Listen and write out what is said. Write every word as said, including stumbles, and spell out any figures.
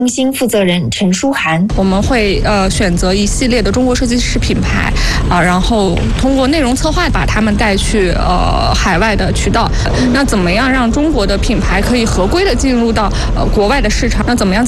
中心负责人陈舒涵， 我们会呃选择一系列的中国设计师品牌啊、呃，然后通过内容策划把他们带去呃海外的渠道。那怎么样让中国的品牌可以合规的进入到呃国外的市场？那怎么样